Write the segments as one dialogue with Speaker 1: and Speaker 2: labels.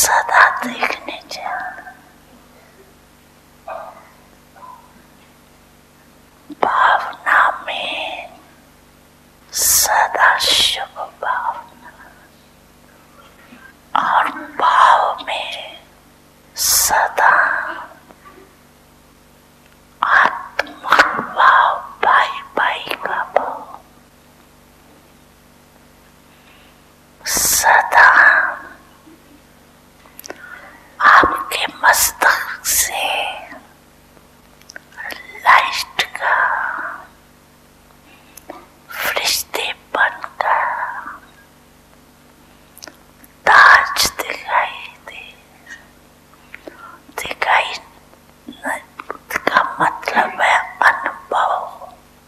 Speaker 1: सदा देखने चाहिए। भावना में सदा शुभ भावना और भाव में सदा आत्मक भाव, भाई भाई का भाव। सदा आपके मस्तक से लाइट का फरिश्तेपन का ताज दिखाई का मतलब है अनुभव।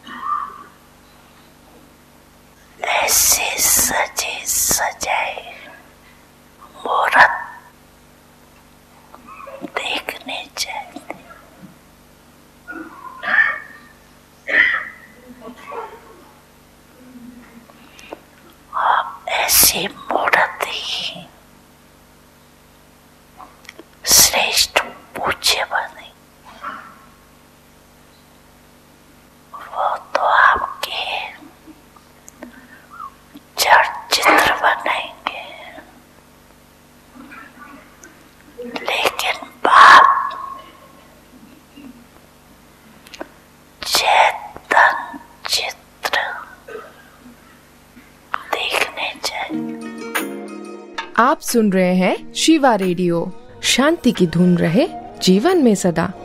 Speaker 1: ऐसे सजे सजाए मूर्त देखने चाहिए। और ऐसी मूर्त ही श्रेष्ठ पूज्य बने। वो तो आपके जड़ चित्र बनेंगे, लेकिन बाप चेतन चित्र देखने चाहिए।
Speaker 2: आप सुन रहे हैं शिवा रेडियो। शांति की धुन रहे जीवन में सदा।